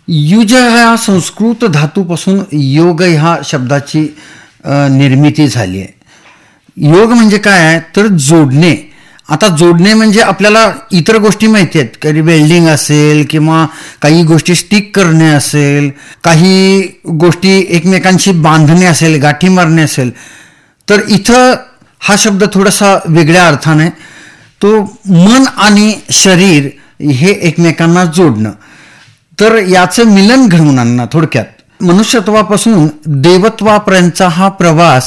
Use ह्या संस्कृत धातूपासून योग ह्या शब्दाची निर्मिती झाली आहे. योग म्हणजे काय आहे तर जोडणे. आता जोडणे म्हणजे आपल्याला इतर गोष्टी माहिती आहेत, काही वेल्डिंग असेल किंवा काही गोष्टी स्टिक करणे असेल, काही गोष्टी एकमेकांशी बांधणे असेल, गाठी मारणे असेल. तर इथं हा शब्द थोडासा वेगळ्या अर्थाने, तो मन आणि शरीर हे एकमेकांना जोडणं. तर याचं मिलन घडवून आणणं. थोडक्यात मनुष्यत्वापासून देवत्वापर्यंतचा हा प्रवास